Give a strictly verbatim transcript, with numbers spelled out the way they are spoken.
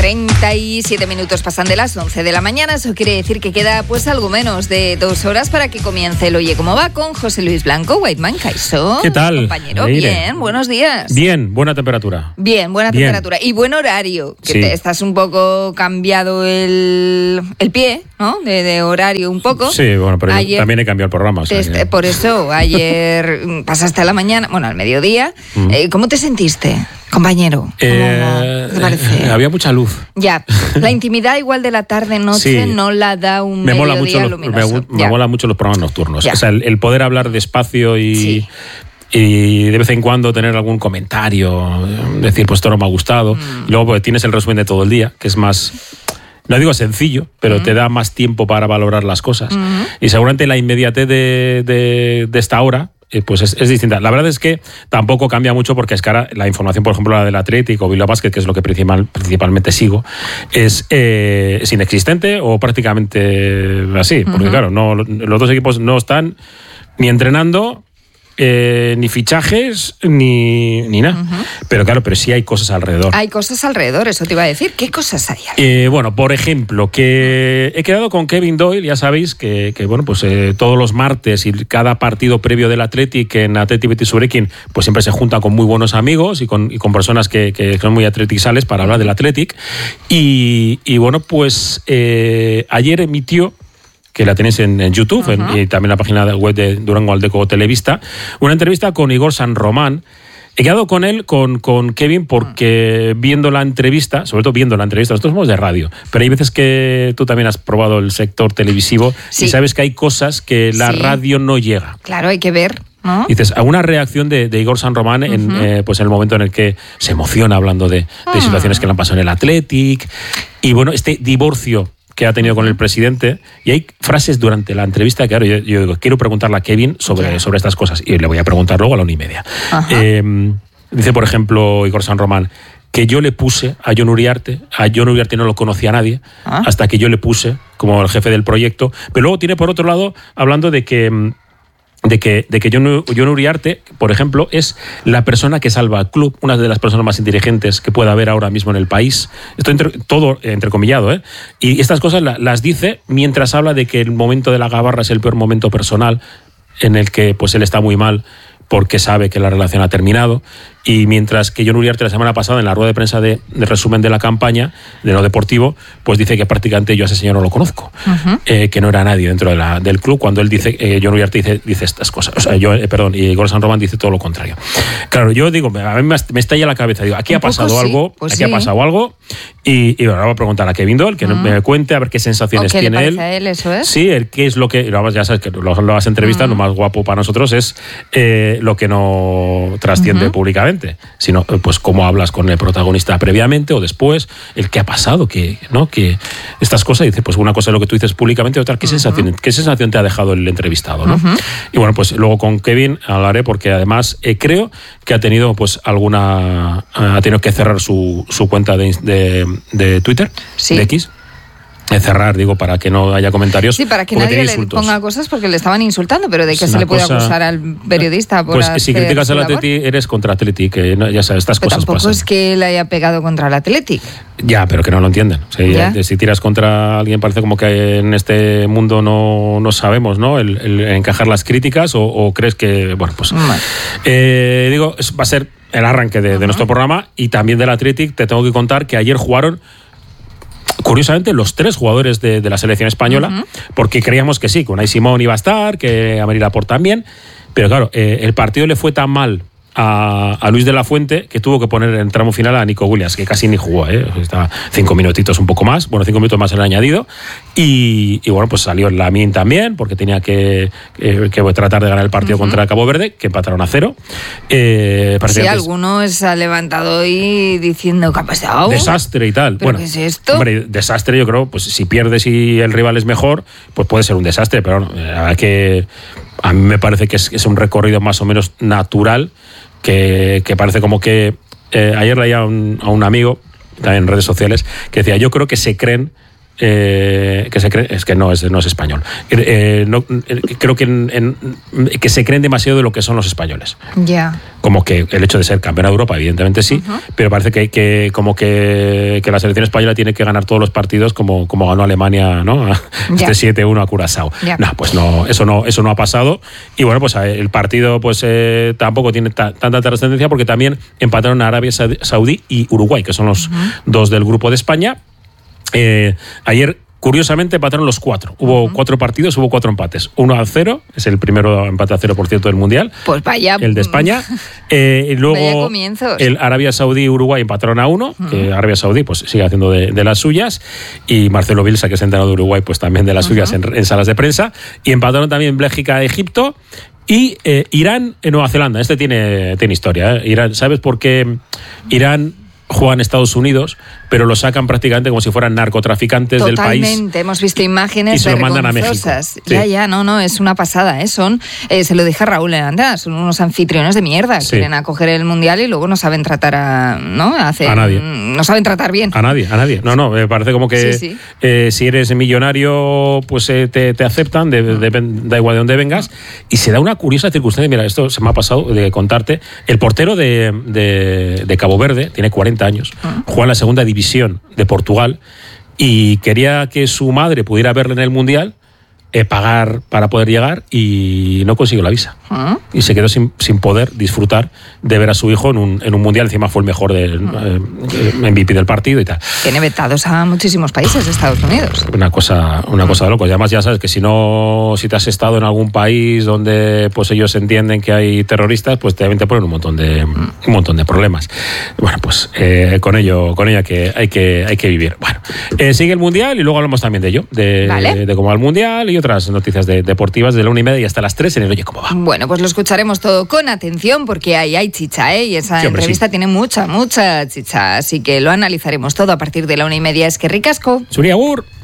treinta y siete minutos pasan de las once de la mañana. Eso quiere decir que queda pues algo menos de dos horas para que comience el Oye Cómo Va con José Luis Blanco, Whiteman Kaixo. ¿Qué tal? Compañero, Leire. Bien, buenos días. Bien, buena temperatura. Bien, buena bien. temperatura. Y buen horario, que sí. te estás un poco cambiado el, el pie, ¿no? De, de horario un poco. Sí, bueno, pero ayer, también he cambiado el programa. O sea te, que... Por eso, ayer pasaste a la mañana, bueno, al mediodía. Mm. Eh, ¿Cómo te sentiste? Compañero, ¿cómo eh, te parece? Eh, había mucha luz. Ya, la intimidad igual de la tarde-noche sí. no la da un me mediodía mola mucho los, luminoso. Me, me mola mucho los programas nocturnos. Ya. O sea, el, el poder hablar despacio y... Sí. Y de vez en cuando tener algún comentario, decir, pues esto no me ha gustado. Mm. Y luego pues, tienes el resumen de todo el día, que es más... No digo sencillo, pero mm. te da más tiempo para valorar las cosas. Mm. Y seguramente la inmediatez de, de, de esta hora... pues es, es distinta. La verdad es que tampoco cambia mucho porque es que ahora la información, por ejemplo, la del Atlético o Bilbao Basket, que es lo que principal, principalmente sigo, es, eh, es inexistente o prácticamente así. Porque uh-huh. claro, no, los dos equipos no están ni entrenando... Eh, ni fichajes ni, ni nada. Uh-huh. Pero claro, pero sí hay cosas alrededor. Hay cosas alrededor, eso te iba a decir. ¿Qué cosas hay? Eh, bueno, por ejemplo, que he quedado con Kevin Doyle, ya sabéis que, que bueno, pues eh, todos los martes y cada partido previo del Athletic en Athletic Betis Zurekin, pues siempre se junta con muy buenos amigos y con, y con personas que, que son muy atleticales para hablar del Athletic. Y, y bueno, pues eh, ayer emitió, que la tenéis en, en YouTube uh-huh. en, y también en la página web de Durango Aldeco Televista, una entrevista con Igor San Román. He quedado con él, con, con Kevin, porque viendo la entrevista, sobre todo viendo la entrevista, nosotros somos de radio, pero hay veces que tú también has probado el sector televisivo sí. y sabes que hay cosas que la sí. radio no llega. Claro, hay que ver. ¿No? Dices, a una reacción de, de Igor San Román en, uh-huh. eh, pues en el momento en el que se emociona hablando de, de uh-huh. situaciones que le han pasado en el Athletic, y bueno, este divorcio que ha tenido con el presidente, y hay frases durante la entrevista que claro, yo, yo digo, quiero preguntarle a Kevin sobre, yeah. sobre estas cosas, y le voy a preguntar luego a la una y media. Uh-huh. Eh, dice, por ejemplo, Igor San Román, que yo le puse a Jon Uriarte, a Jon Uriarte no lo conocía nadie, ¿Ah? hasta que yo le puse como el jefe del proyecto, pero luego tiene por otro lado, hablando de que... de que, de que Jon, Jon Uriarte, por ejemplo, es la persona que salva al club, una de las personas más inteligentes que pueda haber ahora mismo en el país. Esto entre, todo entrecomillado, ¿eh? Y estas cosas la, las dice mientras habla de que el momento de la gabarra es el peor momento personal, en el que pues él está muy mal porque sabe que la relación ha terminado, y mientras que Jon Uriarte la semana pasada en la rueda de prensa de, de resumen de la campaña de lo deportivo, pues dice que prácticamente yo a ese señor no lo conozco, uh-huh. eh, que no era nadie dentro de la, del club, cuando él dice, eh, Jon Uriarte dice, dice estas cosas, o sea, yo, eh, perdón, y Igor San Román dice todo lo contrario. Claro, yo digo, a mí me estalla la cabeza, digo, aquí Un ha pasado sí, algo, pues aquí sí. ha pasado algo, y, y bueno, voy a preguntar a Kevin Doyle, que uh-huh. me cuente a ver qué sensaciones ¿O qué tiene le él. parece a él, eso es? Sí, el qué es lo que, ya sabes que lo, lo vas a entrevistar, uh-huh. lo más guapo para nosotros es eh, lo que no trasciende uh-huh. públicamente, sino pues cómo hablas con el protagonista previamente o después, el qué ha pasado, que, ¿no? que estas cosas, dice, pues una cosa es lo que tú dices públicamente, otra, ¿qué, uh-huh. sensación, qué sensación te ha dejado el entrevistado? ¿no? Uh-huh. Y bueno, pues luego con Kevin hablaré porque además eh, creo que ha tenido pues alguna, ha tenido que cerrar su, su cuenta de, de, de Twitter, sí. de X. Cerrar, digo, para que no haya comentarios. Sí, para que nadie le ponga cosas porque le estaban insultando, pero ¿de qué se le puede cosa, acusar al periodista? Por pues si criticas al Athletic, eres contra Athletic, que no, ya sabes, estas pero cosas tampoco pasan. es que le haya pegado contra el Athletic. Ya, pero que no lo entienden. O sea, si tiras contra alguien parece como que en este mundo no, no sabemos, ¿no? El, el encajar las críticas o, o crees que, bueno, pues... Vale. Eh, digo, va a ser el arranque de, uh-huh. de nuestro programa, y también del Athletic te tengo que contar que ayer jugaron curiosamente los tres jugadores de, de la selección española, uh-huh. porque creíamos que sí, que Unai Simón iba a estar, que Aymeric Laporte también, pero claro, eh, el partido le fue tan mal a, a Luis de la Fuente que tuvo que poner en tramo final a Nico Williams, que casi ni jugó, ¿eh? Estaba cinco minutitos un poco más, bueno, cinco minutos más el añadido, y, y bueno, pues salió Lamine también, porque tenía que, que, que tratar de ganar el partido uh-huh. contra Cabo Verde, que empataron a cero. Eh, sí, alguno se ha levantado hoy diciendo que ha pasado. Desastre y tal. ¿Pero bueno, qué es esto? Hombre, desastre yo creo, pues si pierdes y el rival es mejor, pues puede ser un desastre, pero no, la verdad que a mí me parece que es, es un recorrido más o menos natural, que, que parece como que... Eh, ayer leía a un, a un amigo, también en redes sociales, que decía, yo creo que se creen eh, que se creen, es que no es, no es español. Eh, no, eh, creo que, en, en, que se creen demasiado de lo que son los españoles. Ya. Yeah. Como que el hecho de ser campeón de Europa, evidentemente sí, uh-huh. pero parece que, que como que, que la selección española tiene que ganar todos los partidos como, como ganó Alemania, ¿no? Yeah. Este siete uno a Curazao. Yeah. No, pues no, eso no, eso no ha pasado. Y bueno, pues el partido pues eh, tampoco tiene ta, tanta trascendencia porque también empataron a Arabia Saudí y Uruguay, que son los uh-huh. dos del grupo de España. Eh, ayer, curiosamente, empataron los cuatro. Hubo uh-huh. cuatro partidos, hubo cuatro empates. Uno a cero, es el primero empate a cero, por cierto, del Mundial. Pues vaya. El de España. Eh, y luego el Arabia Saudí y Uruguay empataron a uno, uh-huh. que Arabia Saudí pues sigue haciendo de, de las suyas. Y Marcelo Bielsa, que es entrenador de Uruguay, pues también de las uh-huh. suyas en, en salas de prensa. Y empataron también Bélgica, Egipto. Y eh, Irán en Nueva Zelanda. Este tiene, tiene historia. ¿eh? Irán, ¿sabes por qué Irán juega en Estados Unidos, pero lo sacan prácticamente como si fueran narcotraficantes Totalmente. del país? Totalmente, hemos visto imágenes y se lo mandan a México. Sí. Ya, ya, no, no, es una pasada, ¿eh? Son, eh, se lo dije a Raúl Leandra, son unos anfitriones de mierda, sí. quieren acoger el Mundial y luego no saben tratar a, ¿no? Hacer, a nadie. No saben tratar bien. A nadie, a nadie. No, no, me parece como que sí, sí. Eh, si eres millonario, pues eh, te, te aceptan, de, de, de, da igual de dónde vengas, y se da una curiosa circunstancia, mira, esto se me ha pasado de contarte, el portero de, de, de Cabo Verde, tiene cuarenta años, uh-huh. juega en la segunda división de Portugal y quería que su madre pudiera verle en el Mundial, eh, pagar para poder llegar y no consiguió la visa. ¿Ah? Y se quedó sin, sin poder disfrutar de ver a su hijo en un, en un Mundial. Encima fue el mejor del eh, M V P del partido y tal. Tiene vetados a muchísimos países de Estados Unidos. Una cosa, una cosa de locos. Y además ya sabes que si no, si te has estado en algún país donde pues ellos entienden que hay terroristas, pues también te ponen un montón de, un montón de problemas. Bueno, pues eh, con ello, con ello que hay que, hay que vivir. Bueno, eh, sigue el Mundial y luego hablamos también de ello, de, ¿vale? de, de cómo va el Mundial y otras noticias de, deportivas de la una y media y hasta las tres en el Oye Cómo Va. Bueno, pues lo escucharemos todo con atención porque ahí hay chicha, ¿eh? Y esa sí, hombre, entrevista sí. tiene mucha, mucha chicha. Así que lo analizaremos todo a partir de la una y media. Es que ricasco. Suri, agur.